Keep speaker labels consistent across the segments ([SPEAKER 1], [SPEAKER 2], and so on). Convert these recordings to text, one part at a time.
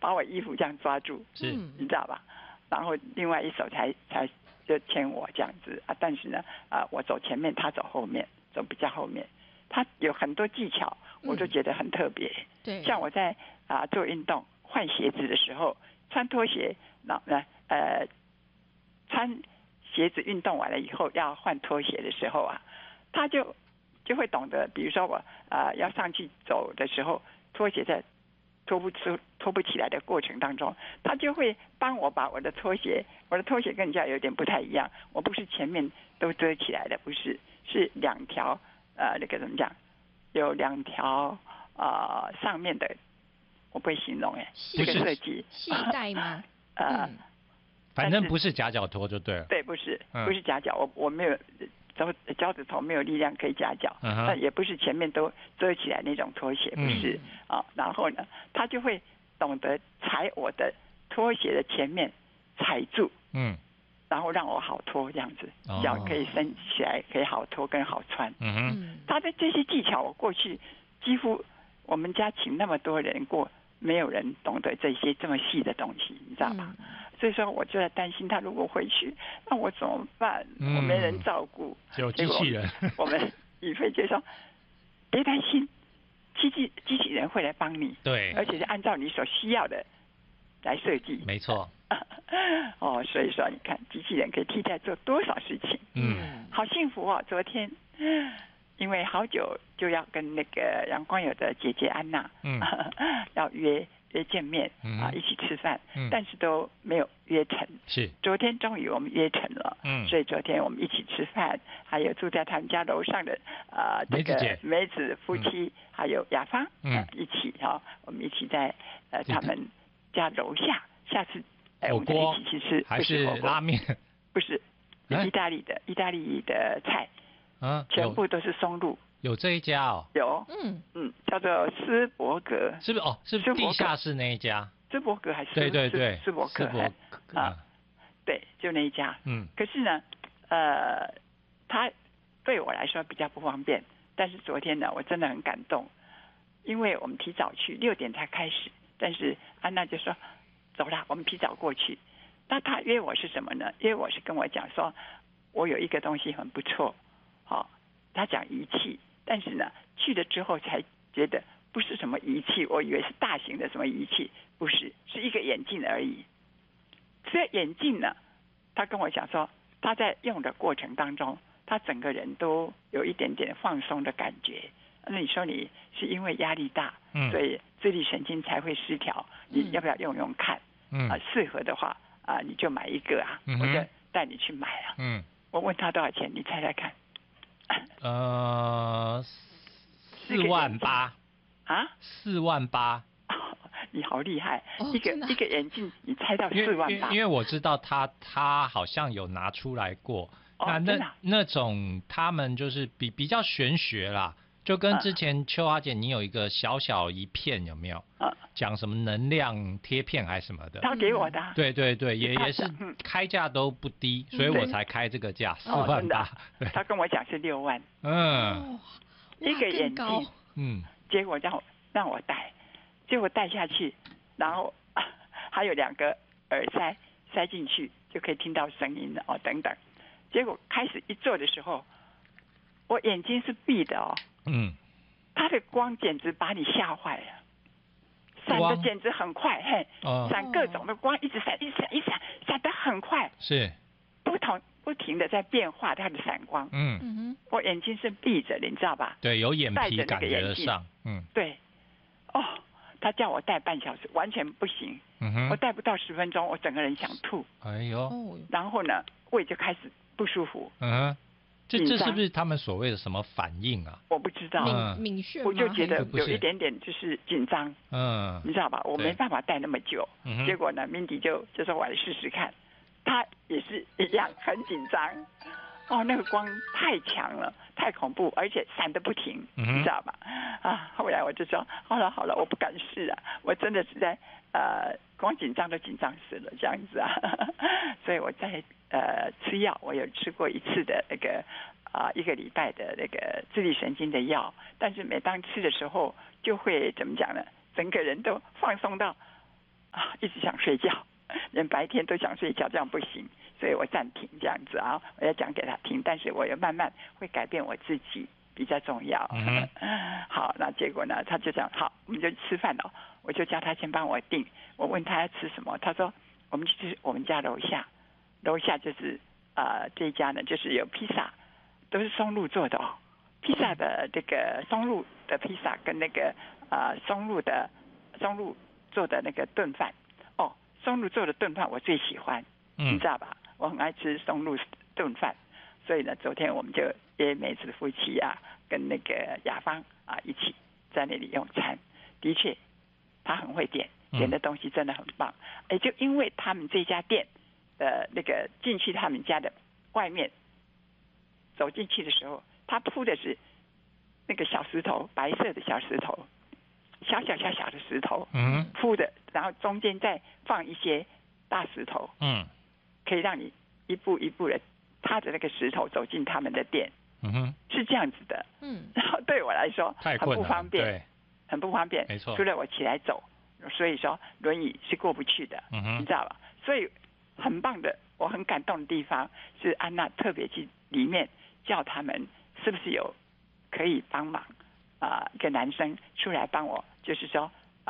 [SPEAKER 1] 把我衣服这样抓住，
[SPEAKER 2] 是，
[SPEAKER 1] 你知道吧？然后另外一手才就牵我这样子啊。但是呢，我走前面，他走后面，走比较后面。他有很多技巧，我都觉得很特别。
[SPEAKER 3] 对，
[SPEAKER 1] 像我在做运动换鞋子的时候，穿拖鞋，穿鞋子运动完了以后要换拖鞋的时候啊，他就会懂得，比如说我要上去走的时候，拖鞋在拖不起来的过程当中，他就会帮我把我的拖鞋跟人家有点不太一样，我不是前面都遮起来的，不是，是两条那个怎么讲，有两条上面的，我不会形容这个设计
[SPEAKER 3] 系带吗？
[SPEAKER 2] 反正不是夹脚拖就对了。
[SPEAKER 1] 对，不是夹脚，我没有脚趾头没有力量可以夹脚，但也不是前面都遮起来那种拖鞋，不是然后呢，他就会懂得踩我的拖鞋的前面踩住，然后让我好脱这样子，脚可以伸起来，可以好脱跟好穿。他的这些技巧，我过去几乎我们家请那么多人过，没有人懂得这些这么细的东西，你知道吧？所以说我就在担心他如果回去，那我怎么办？我没人照顾，
[SPEAKER 2] 只有机器人。
[SPEAKER 1] 我们宇飞就说别担心，机器人会来帮你，
[SPEAKER 2] 对，
[SPEAKER 1] 而且是按照你所需要的来设计。
[SPEAKER 2] 没错。
[SPEAKER 1] 所以说你看，机器人可以替代做多少事情？好幸福哦！昨天因为好久就要跟那个阳光友的姐姐安娜，要约见面一起吃饭，但是都没有约成。
[SPEAKER 2] 是，
[SPEAKER 1] 昨天终于我们约成了，所以昨天我们一起吃饭，还有住在他们家楼上的这个梅子夫妻，还有雅芳，一起我们一起在他们家楼下，下次我们再一起去吃，
[SPEAKER 2] 还是拉面？不
[SPEAKER 1] 是，意大利的菜，全部都是松露。
[SPEAKER 2] 有这一家哦，
[SPEAKER 1] 有，叫做斯伯格，
[SPEAKER 2] 是不是？是不是地下室那一家？
[SPEAKER 1] 斯伯格还是
[SPEAKER 2] 对，
[SPEAKER 1] 斯伯格对，就那一家。可是呢，他对我来说比较不方便。但是昨天呢，我真的很感动，因为我们提早去，6点才开始，但是安娜就说走啦，我们提早过去。那他约我是什么呢？约我是跟我讲说，我有一个东西很不错，他讲仪器。但是呢，去了之后才觉得不是什么仪器，我以为是大型的什么仪器，不是，是一个眼镜而已。这眼镜呢，他跟我讲说，他在用的过程当中，他整个人都有一点点放松的感觉。那你说你是因为压力大，所以自律神经才会失调，你要不要用用看？适合的话你就买一个我就带你去买了。我问他多少钱，你猜猜看
[SPEAKER 2] ？48000？48000？
[SPEAKER 1] 你好厉害！一个眼镜，你猜到48000？
[SPEAKER 2] 因为我知道他好像有拿出来过。那种他们就是比较玄学啦，就跟之前秋华姐你有一个小一片有没有？讲什么能量贴片还是什么的？
[SPEAKER 1] 他给我的。
[SPEAKER 2] 对，也是开价都不低，所以我才开这个价48000。
[SPEAKER 1] 他跟我讲是6万。一个眼镜，结果让我戴，结果戴下去，然后还有2个耳塞进去就可以听到声音了等等。结果开始一做的时候，我眼睛是闭的它的光简直把你吓坏了，闪的简直很快，闪各种的光一直闪，闪得很快，
[SPEAKER 2] 是
[SPEAKER 1] 不停的在变化它的闪光。我眼睛是闭着的，你知道吧？
[SPEAKER 2] 对，有眼皮感觉得上。
[SPEAKER 1] 对，他叫我戴半小时，完全不行。我戴不到10分钟，我整个人想吐。
[SPEAKER 2] 哎呦！
[SPEAKER 1] 然后呢，胃就开始不舒服。
[SPEAKER 2] 这是不是他们所谓的什么反应啊？
[SPEAKER 1] 我不知道。
[SPEAKER 3] 敏血吗？
[SPEAKER 1] 我就觉得有一点点就是紧张。你知道吧？我没办法戴那么久。结果呢，Mindy 就说我来试试看，他也是一样很紧张。那个光太强了，太恐怖，而且闪得不停，你知道吧？后来我就说好了，我不敢试我真的是在光紧张都紧张死了这样子所以我在吃药，我有吃过1次的那个1个礼拜的那个自律神经的药，但是每当吃的时候就会怎么讲呢？整个人都放松到一直想睡觉，连白天都想睡觉，这样不行，所以我暂停这样子啊，我要讲给他听，但是我也慢慢会改变我自己，比较重要。好，那结果呢，他就讲好，我们就吃饭了，我就叫他先帮我订，我问他要吃什么，他说我们去我们家楼下就是这一家呢，就是有披萨，都是松露做的哦。披萨的这个松露的披萨跟那个松露做的那个炖饭哦，松露做的炖饭我最喜欢，你知道吧？我很爱吃松露炖饭，所以呢，昨天我们就约梅子夫妻啊，跟那个雅芳啊一起在那里用餐。的确，他很会点的东西真的很棒。就因为他们这家店的那个进去他们家的外面，走进去的时候，他铺的是那个小石头，白色的小石头，小的石头，铺的，然后中间再放一些大石头，可以让你一步一步的踏着那个石头走进他们的店，是这样子的，然后对我来说很不方便，很不方便，
[SPEAKER 2] 没错，
[SPEAKER 1] 除了我起来走，所以说轮椅是过不去的，你知道吧？所以很棒的，我很感动的地方是安娜特别去里面叫他们是不是有可以帮忙一个男生出来帮我，就是说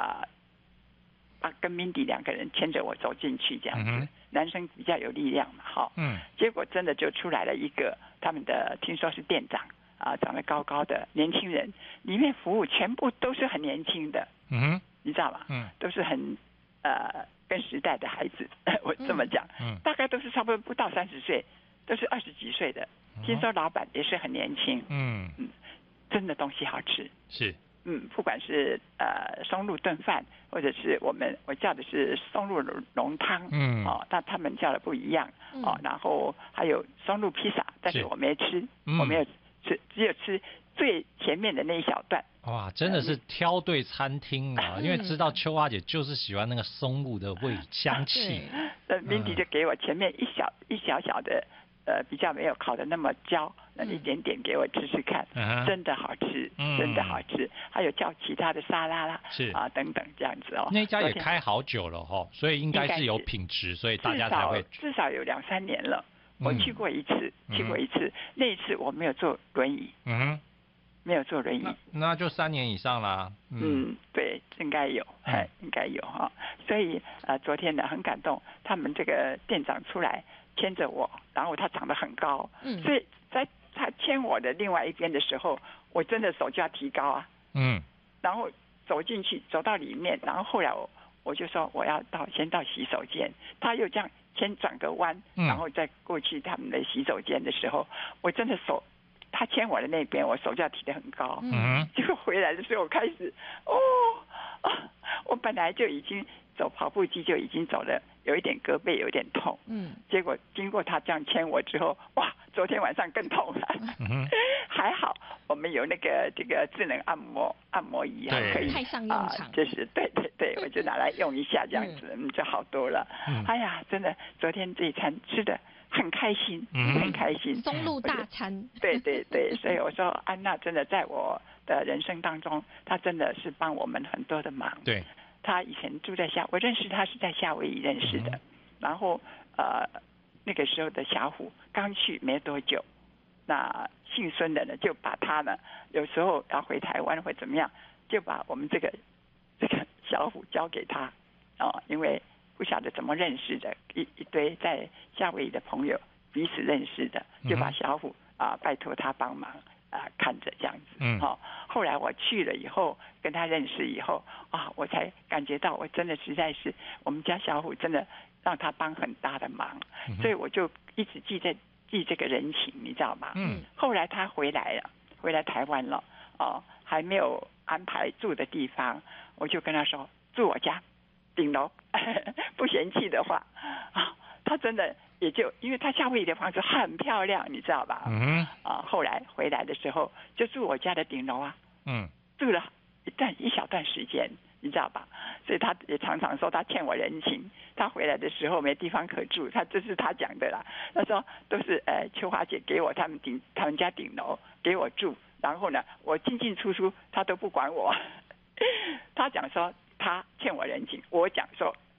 [SPEAKER 1] 跟 Mindy 两个人牵着我走进去这样子，男生比较有力量嘛，结果真的就出来了一个他们的，听说是店长长得高高的年轻人，里面服务全部都是很年轻的，你知道吗？都是很跟时代的孩子，我这么讲，大概都是差不多不到30岁，都是20几岁的。听说老板也是很年轻，真的东西好吃，
[SPEAKER 2] 是，
[SPEAKER 1] 不管是松露炖饭，或者是我叫的是松露浓汤，但他们叫的不一样，然后还有松露披萨，但是我没吃，我没有吃，只有吃最前面的那一小段。
[SPEAKER 2] 哇，真的是挑对餐厅啊！因为知道秋花姐就是喜欢那个松露的香气。
[SPEAKER 1] Mindy 就给我前面一小小的，比较没有烤的那么焦，一点点给我吃吃看，真的好吃，真的好吃。还有叫其他的沙拉啦，是等等这样子哦。
[SPEAKER 2] 那家也开好久了哦，所以应该是有品质，所以大家才会
[SPEAKER 1] 至少有2-3年了。我去过一次，那一次我没有坐轮椅，没有坐轮椅，
[SPEAKER 2] 那就3年以上啦。
[SPEAKER 1] 对，应该有，应该有哈。所以昨天呢很感动，他们这个店长出来牵着我，然后他长得很高，所以在他牵我的另外一边的时候，我真的手就要提高啊，然后走进去，走到里面，然后后来我就说我要先到洗手间，他又这样先转个弯，然后再过去他们的洗手间的时候，我真的手。他牵我的那边，我手就要提得很高，结果回来的时候我开始，我本来就已经走跑步机就已经走了，有一点胳膊有点痛，结果经过他这样牵我之后，哇，昨天晚上更痛了，还好我们有这个智能按摩仪可以
[SPEAKER 3] 派上用场，
[SPEAKER 1] 就是对，我就拿来用一下这样子，就好多了。哎呀，真的，昨天这一餐吃的很开心，很开心。
[SPEAKER 3] 松露大餐。
[SPEAKER 1] 对，所以我说安娜真的在我的人生当中，她真的是帮我们很多的忙。
[SPEAKER 2] 对，
[SPEAKER 1] 她以前住在我认识她是在夏威夷认识的，然后那个时候的小虎刚去没多久，那姓孙的呢就把他呢有时候要回台湾或怎么样，就把我们这个小虎交给他因为不晓得怎么认识的，一堆在夏威夷的朋友彼此认识的，就把小虎拜托他帮忙看着这样子。后来我去了以后，跟他认识以后我才感觉到我真的实在是我们家小虎真的让他帮很大的忙，所以我就一直记这个人情，你知道吗？后来他回来台湾了还没有安排住的地方，我就跟他说住我家顶楼不嫌弃的话他真的也就因为他夏威夷的房子很漂亮，你知道吧？后来回来的时候就住我家的顶楼住了一小段时间，你知道吧？所以他也常常说他欠我人情，他回来的时候没地方可住，这是他讲的啦。他说都是秋华姐给我他们家顶楼给我住，然后呢我进出他都不管我他讲说他欠我人情，我讲说